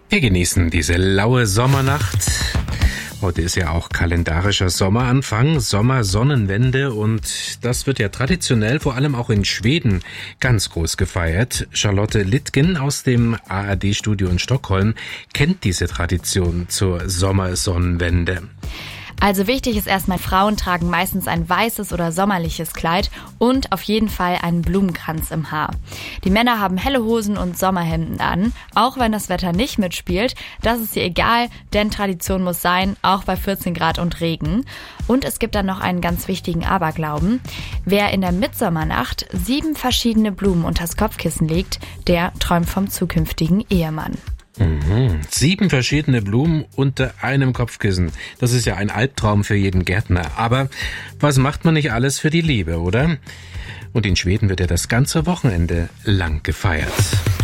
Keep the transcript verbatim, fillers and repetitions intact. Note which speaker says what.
Speaker 1: Wir genießen diese laue Sommernacht. Heute ist ja auch kalendarischer Sommeranfang, Sommersonnenwende, und das wird ja traditionell vor allem auch in Schweden ganz groß gefeiert. Charlotte Littgen aus dem A R D-Studio in Stockholm kennt diese Tradition zur Sommersonnenwende.
Speaker 2: Also wichtig ist erstmal, Frauen tragen meistens ein weißes oder sommerliches Kleid und auf jeden Fall einen Blumenkranz im Haar. Die Männer haben helle Hosen und Sommerhemden an, auch wenn das Wetter nicht mitspielt. Das ist hier egal, denn Tradition muss sein, auch bei vierzehn Grad und Regen. Und es gibt dann noch einen ganz wichtigen Aberglauben. Wer in der Mitsommernacht sieben verschiedene Blumen unters Kopfkissen legt, der träumt vom zukünftigen Ehemann.
Speaker 1: Mhm. Sieben verschiedene Blumen unter einem Kopfkissen. Das ist ja ein Albtraum für jeden Gärtner. Aber was macht man nicht alles für die Liebe, oder? Und in Schweden wird ja das ganze Wochenende lang gefeiert.